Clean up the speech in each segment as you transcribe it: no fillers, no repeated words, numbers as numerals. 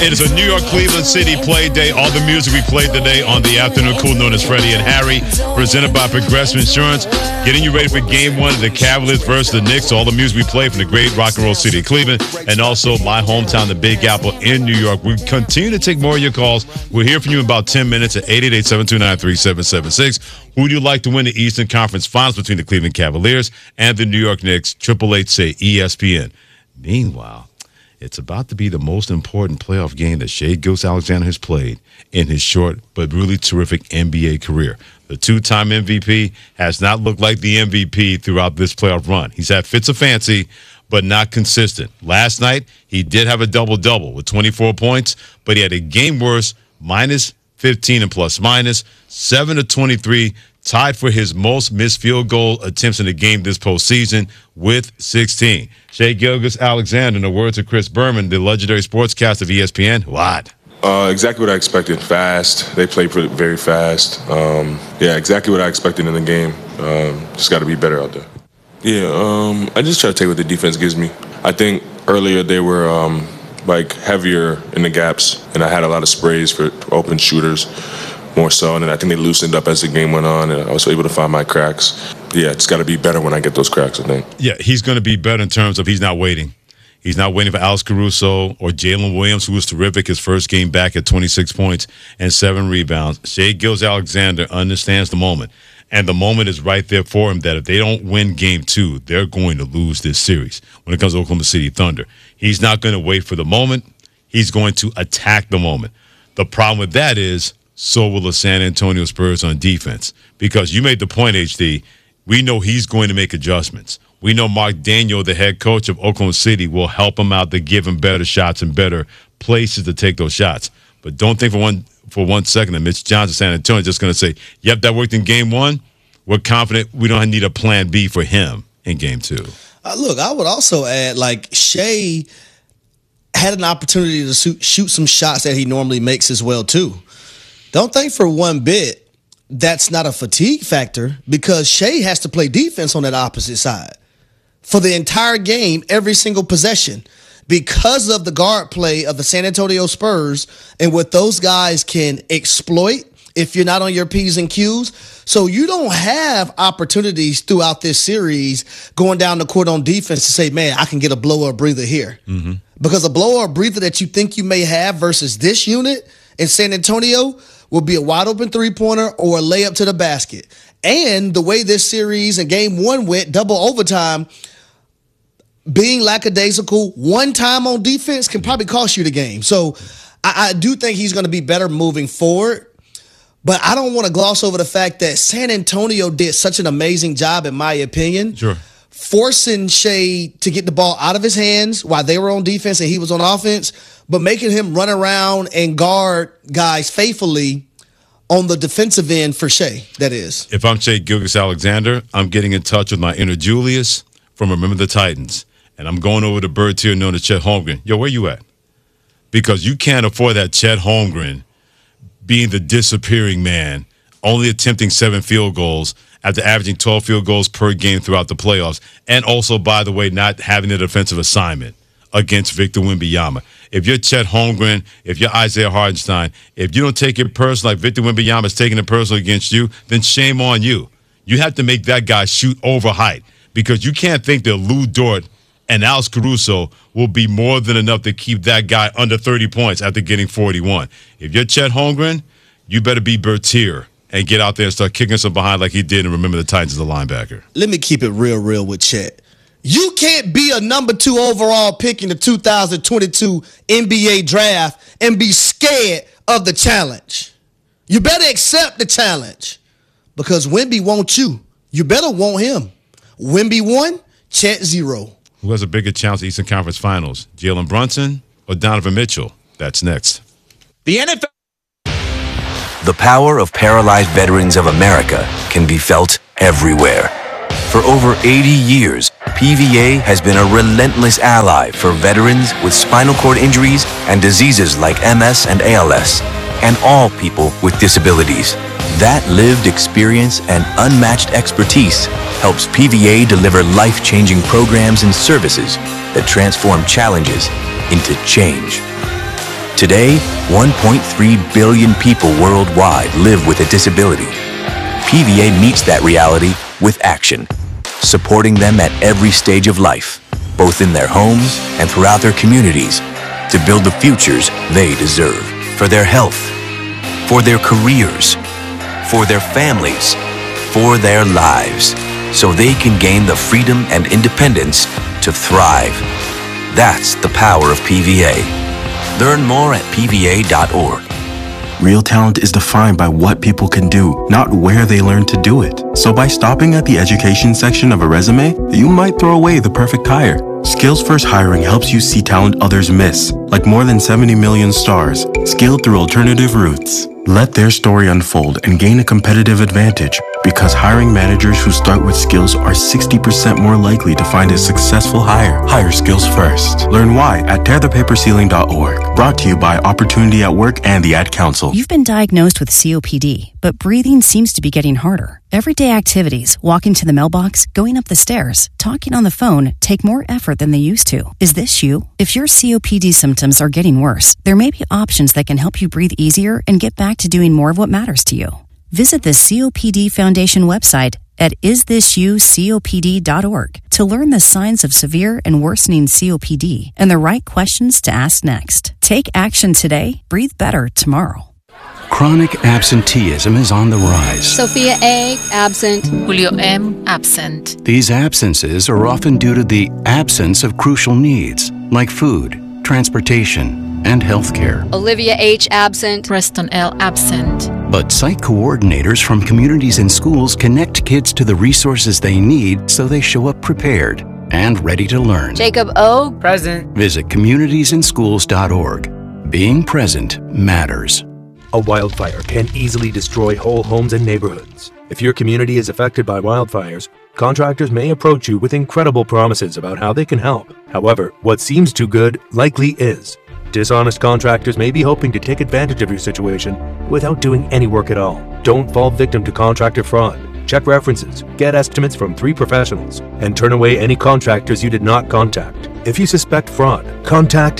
It is a New York Cleveland City play day. All the music we played today on the afternoon cool known as Freddie and Harry, presented by Progressive Insurance. Getting you ready for game one of the Cavaliers versus the Knicks. All the music we played from the great rock and roll city of Cleveland, and also my hometown, the Big Apple in New York. We continue to take more of your calls. We'll hear from you in about 10 minutes at 888-729-3776. Who do you like to win the Eastern Conference Finals between the Cleveland Cavaliers and the New York Knicks? 888-SAY-ESPN. Meanwhile, it's about to be the most important playoff game that Shai Gilgeous-Alexander has played in his short but really terrific NBA career. The two-time MVP has not looked like the MVP throughout this playoff run. He's had fits of fancy, but not consistent. Last night, he did have a double-double with 24 points, but he had a game worse, minus 15 and plus minus, 7 of 23, tied for his most missed field goal attempts in the game this postseason with 16. Shai Gilgeous-Alexander, in the words of Chris Berman, the legendary sportscaster of ESPN, what? Exactly what I expected. Fast. They play very fast. Exactly what I expected in the game. Just got to be better out there. I just try to take what the defense gives me. I think earlier they were heavier in the gaps, and I had a lot of sprays for open shooters more so, and I think they loosened up as the game went on, and I was able to find my cracks. It's got to be better when I get those cracks, I think. Yeah, he's going to be better in terms of he's not waiting. He's not waiting for Alex Caruso or Jalen Williams, who was terrific his first game back at 26 points and 7 rebounds. Shai Gilgeous-Alexander understands the moment, and the moment is right there for him that if they don't win game 2, they're going to lose this series when it comes to Oklahoma City Thunder. He's not going to wait for the moment. He's going to attack the moment. The problem with that is so will the San Antonio Spurs on defense, because you made the point, HD, we know he's going to make adjustments. We know Mark Daniel, the head coach of Oklahoma City, will help him out to give him better shots and better places to take those shots. But don't think for one second that Mitch Johnson, San Antonio, is just going to say, yep, that worked in game 1. We're confident we don't need a plan B for him in game 2. Look, I would also add, Shai had an opportunity to shoot some shots that he normally makes as well, too. Don't think for one bit that's not a fatigue factor, because Shai has to play defense on that opposite side for the entire game, every single possession, because of the guard play of the San Antonio Spurs and what those guys can exploit if you're not on your P's and Q's. So you don't have opportunities throughout this series going down the court on defense to say, man, I can get a blow or breather here. Mm-hmm. Because a blow or breather that you think you may have versus this unit in San Antonio will be a wide open three-pointer or a layup to the basket. And the way this series and game 1 went, double overtime, being lackadaisical one time on defense can probably cost you the game. So I do think he's going to be better moving forward. But I don't want to gloss over the fact that San Antonio did such an amazing job, in my opinion, forcing Shai to get the ball out of his hands while they were on defense and he was on offense, but making him run around and guard guys faithfully on the defensive end for Shai, that is. If I'm Shai Gilgeous-Alexander, I'm getting in touch with my inner Julius from Remember the Titans, and I'm going over to Bird Tier known as Chet Holmgren. Yo, where you at? Because you can't afford that Chet Holmgren being the disappearing man, only attempting 7 field goals after averaging 12 field goals per game throughout the playoffs, and also, by the way, not having a defensive assignment against Victor Wembanyama. If you're Chet Holmgren, if you're Isaiah Hartenstein, if you don't take it personal like Victor Wembanyama is taking it personal against you, then shame on you. You have to make that guy shoot over height, because you can't think that Lou Dort and Alex Caruso will be more than enough to keep that guy under 30 points after getting 41. If you're Chet Holmgren, you better be Bertier and get out there and start kicking some behind like he did and Remember the Titans as a linebacker. Let me keep it real with Chet. You can't be a number 2 overall pick in the 2022 NBA draft and be scared of the challenge. You better accept the challenge, because Wemby wants you. You better want him. Wemby 1, Chet 0. Who has a bigger chance at Eastern Conference Finals, Jalen Brunson or Donovan Mitchell? That's next. The NFL. The power of paralyzed veterans of America can be felt everywhere. For over 80 years, PVA has been a relentless ally for veterans with spinal cord injuries and diseases like MS and ALS, and all people with disabilities. That lived experience and unmatched expertise helps PVA deliver life-changing programs and services that transform challenges into change. Today, 1.3 billion people worldwide live with a disability. PVA meets that reality with action, supporting them at every stage of life, both in their homes and throughout their communities, to build the futures they deserve for their health, for their careers, for their families, for their lives, so they can gain the freedom and independence to thrive. That's the power of PVA. Learn more at PVA.org. Real talent is defined by what people can do, not where they learn to do it. So by stopping at the education section of a resume, you might throw away the perfect hire. Skills First Hiring helps you see talent others miss, like more than 70 million stars, scaled through alternative routes. Let their story unfold and gain a competitive advantage, because hiring managers who start with skills are 60% more likely to find a successful hire. Hire skills first. Learn why at tearthepaperceiling.org. Brought to you by Opportunity at Work and the Ad Council. You've been diagnosed with COPD, but breathing seems to be getting harder. Everyday activities, walking to the mailbox, going up the stairs, talking on the phone, take more effort than they used to. Is this you? If your COPD symptoms are getting worse, there may be options that can help you breathe easier and get back to doing more of what matters to you. Visit the COPD Foundation website at isthisyoucopd.org to learn the signs of severe and worsening COPD and the right questions to ask next. Take action today, breathe better tomorrow. Chronic absenteeism is on the rise. Sophia A. absent. Julio M. absent. These absences are often due to the absence of crucial needs like food, transportation, and health care. Olivia H. absent. Preston L. absent. But site coordinators from communities and schools connect kids to the resources they need so they show up prepared and ready to learn. Jacob O. present. Visit communitiesinschools.org. Being present matters. A wildfire can easily destroy whole homes and neighborhoods. If your community is affected by wildfires, contractors may approach you with incredible promises about how they can help. However, what seems too good likely is. Dishonest contractors may be hoping to take advantage of your situation without doing any work at all. Don't fall victim to contractor fraud. Check references, get estimates from 3 professionals, and turn away any contractors you did not contact. If you suspect fraud, contact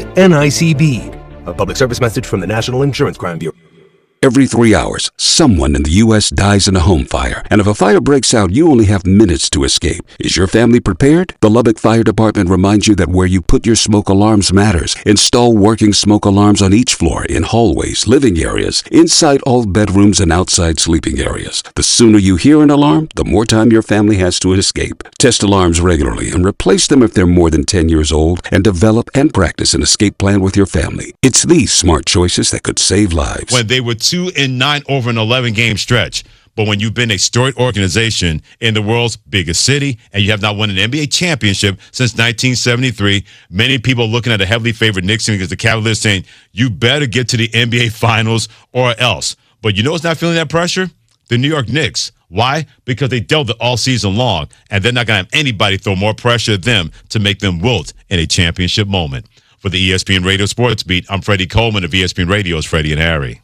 NICB. A public service message from the National Insurance Crime Bureau. Every 3 hours, someone in the U.S. dies in a home fire. And if a fire breaks out, you only have minutes to escape. Is your family prepared? The Lubbock Fire Department reminds you that where you put your smoke alarms matters. Install working smoke alarms on each floor, in hallways, living areas, inside all bedrooms, and outside sleeping areas. The sooner you hear an alarm, the more time your family has to escape. Test alarms regularly and replace them if they're more than 10 years old, and develop and practice an escape plan with your family. It's these smart choices that could save lives. When they were 2-9 over an 11-game stretch. But when you've been a storied organization in the world's biggest city and you have not won an NBA championship since 1973, many people looking at a heavily favored Knicks team against the Cavaliers saying, you better get to the NBA Finals or else. But you know who's not feeling that pressure? The New York Knicks. Why? Because they dealt it all season long, and they're not going to have anybody throw more pressure at them to make them wilt in a championship moment. For the ESPN Radio Sports Beat, I'm Freddie Coleman of ESPN Radio's Freddie and Harry.